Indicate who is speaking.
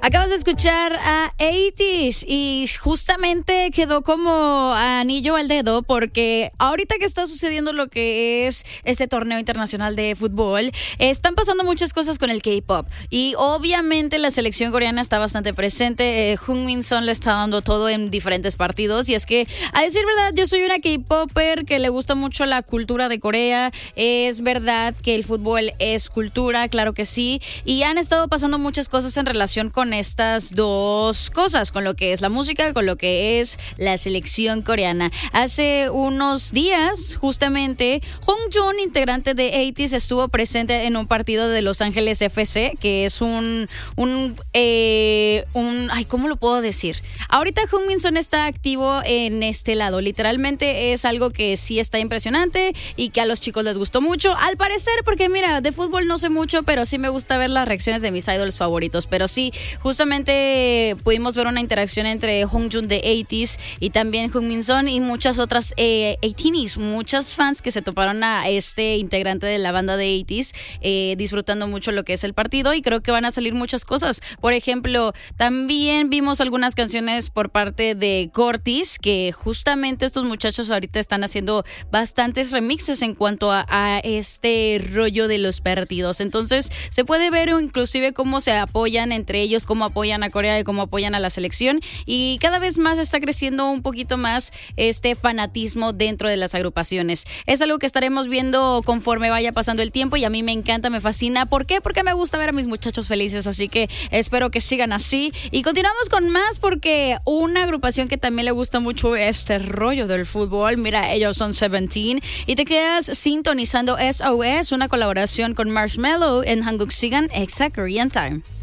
Speaker 1: Acabas de escuchar a 80s y justamente quedó como anillo al dedo porque ahorita que está sucediendo lo que es este torneo internacional de fútbol, están pasando muchas cosas con el K-pop y obviamente la selección coreana está bastante presente. Heung-min Son le está dando todo en diferentes partidos y es que, a decir verdad, yo soy una K-popper que le gusta mucho la cultura de Corea. Es verdad que el fútbol es cultura, claro que sí, y han estado pasando muchas cosas en relación con estas dos cosas, con lo que es la música, con lo que es la selección coreana. Hace unos días, justamente, Hong-jun, integrante de 80s, estuvo presente en un partido de Los Ángeles FC, que es ¿cómo lo puedo decir? Ahorita Heung-min Son está activo en este lado. Literalmente es algo que sí está impresionante y que a los chicos les gustó mucho. Al parecer, porque mira, de fútbol no sé mucho, pero sí me gusta ver las reacciones de mis idols favoritos. Pero sí, justamente pudimos ver una interacción entre Hong-jun de 80s y también Heung-min Son y muchas otras 18s, muchas fans que se toparon a este integrante de la banda de 80s disfrutando mucho lo que es el partido, y creo que van a salir muchas cosas. Por ejemplo, también vimos algunas canciones por parte de Cortis, que justamente estos muchachos ahorita están haciendo bastantes remixes en cuanto a este rollo de los partidos. Entonces se puede ver inclusive cómo se apoyan entre ellos, cómo apoyan a Corea y cómo apoyan a la selección, y cada vez más está creciendo un poquito más este fanatismo dentro de las agrupaciones. Es algo que estaremos viendo conforme vaya pasando el tiempo y a mí me encanta, me fascina. ¿Por qué? Porque me gusta ver a mis muchachos felices, así que espero que sigan así. Y continuamos con más porque una agrupación que también le gusta mucho este rollo del fútbol, mira, ellos son 17 y te quedas sintonizando SOS, una colaboración con Marshmello en Hanguk Sigan Exa Korean Time.